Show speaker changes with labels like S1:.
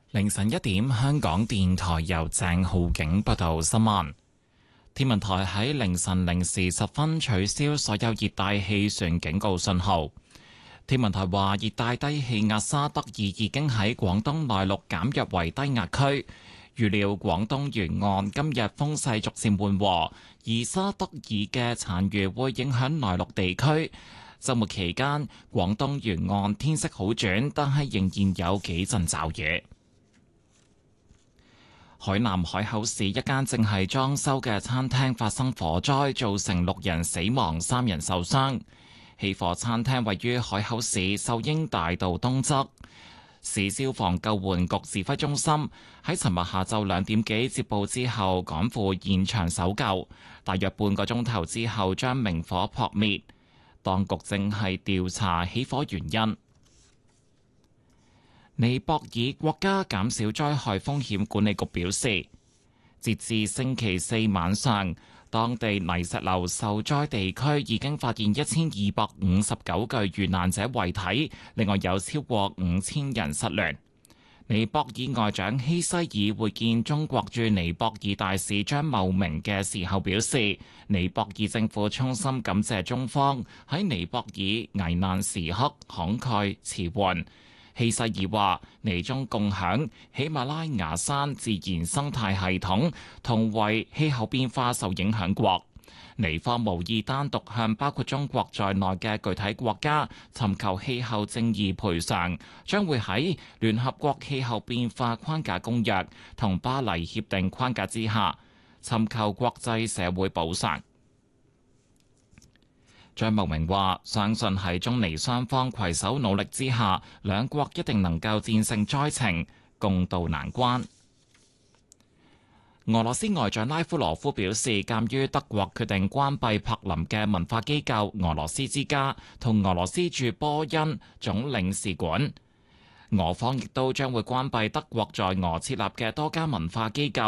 S1: 凌晨1點，香港電台由鄭浩景報道新聞。天文台喺凌晨0時10分取消所有熱帶氣旋警告信號。天文台話，熱帶低氣壓沙德爾已經喺廣東內陸減弱為低壓區，預料廣東沿岸今日風勢逐漸緩和，而沙德爾嘅殘餘會影響內陸地區。週末期間，廣東沿岸天色好轉，但係仍然有幾陣驟雨。海南海口市一間正係裝修嘅餐廳發生火災，造成6人死亡、3人受傷。起火餐廳位於海口市秀英大道東側。市消防救援局指揮中心喺尋日下晝2點幾接報之後，趕赴現場搜救，大約半個鐘頭之後將明火撲滅。當局正係調查起火原因。尼泊爾國家減少災害風險管理局表示，截至星期四晚上，當地泥石流受災地區已經發現1259具遇難者遺體，另外有超過5000人失聯。尼泊爾外長希西爾會見中國駐尼泊爾大使張茂明嘅時候表示，尼泊爾政府衷心感謝中方喺尼泊爾危難時刻慷慨辭援。希西爾話：尼中共享喜馬拉雅山自然生態系統，同為氣候變化受影響國。尼方無意單獨向包括中國在內嘅具體國家尋求氣候正義賠償，將會喺聯合國氣候變化框架公約同巴黎協定框架之下尋求國際社會補償。張茂明話：相信喺中尼雙方攜手努力之下，兩國一定能夠戰勝災情，共渡難關。俄羅斯外長拉夫羅夫表示，鑑於德國決定關閉柏林嘅文化機構俄羅斯之家同俄羅斯駐波恩總領事館，俄方亦都將會關閉德國在俄設立嘅多家文化機構。